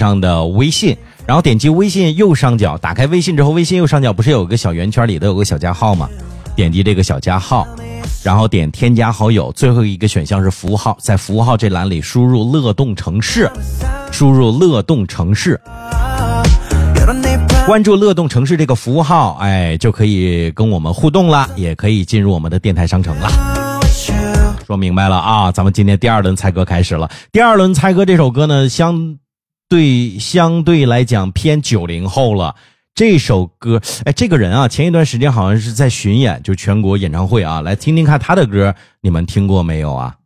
上的微信，然后点击微信右上角，打开微信之后，微信右上角不是有个小圆圈，里头有个小加号吗？点击这个小加号，然后点添加好友，最后一个选项是服务号，在服务号这栏里输入乐动城市，关注乐动城市这个服务号，就可以跟我们互动了，也可以进入我们的电台商城了。说明白了啊，咱们今天第二轮猜歌开始了。第二轮猜歌这首歌呢，相对来讲偏90后了。这首歌，这个人啊，前一段时间好像是在巡演，就全国演唱会啊，来听听看他的歌，你们听过没有啊？